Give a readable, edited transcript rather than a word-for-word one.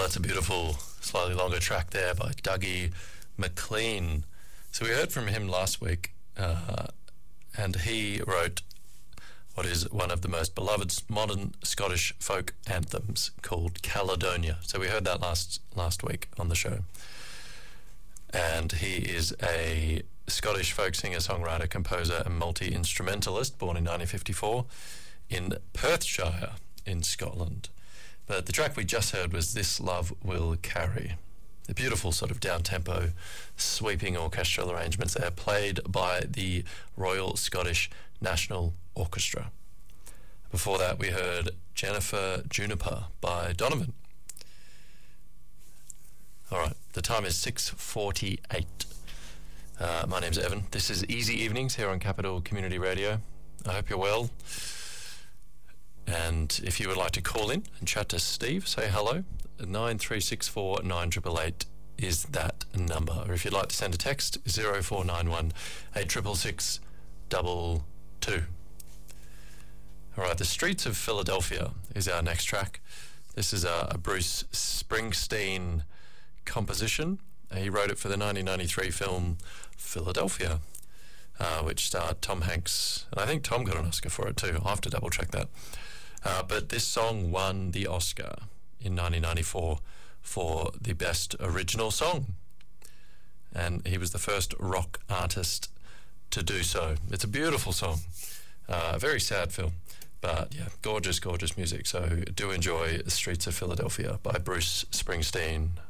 That's a beautiful, slightly longer track there by Dougie MacLean. So we heard from him last week, and he wrote what is one of the most beloved modern Scottish folk anthems called Caledonia. So we heard that last week on the show. And he is a Scottish folk singer, songwriter, composer and multi-instrumentalist, born in 1954 in Perthshire in Scotland. But the track we just heard was This Love Will Carry. The beautiful sort of down-tempo, sweeping orchestral arrangements there, played by the Royal Scottish National Orchestra. Before that, we heard Jennifer Juniper by Donovan. All right, the time is 6:48. My name's Evan. This is Easy Evenings here on Capital Community Radio. I hope you're well. And if you would like to call in and chat to Steve, say hello. 9364 9888 is that number. Or if you'd like to send a text, 0491 866 22. All right, The Streets of Philadelphia is our next track. This is a Bruce Springsteen composition. He wrote it for the 1993 film Philadelphia, which starred Tom Hanks. And I think Tom got an Oscar for it too. I'll have to double check that. But this song won the Oscar in 1994 for the Best Original Song. And he was the first rock artist to do so. It's a beautiful song. A very sad film. But yeah, gorgeous, gorgeous music. So do enjoy The Streets of Philadelphia by Bruce Springsteen.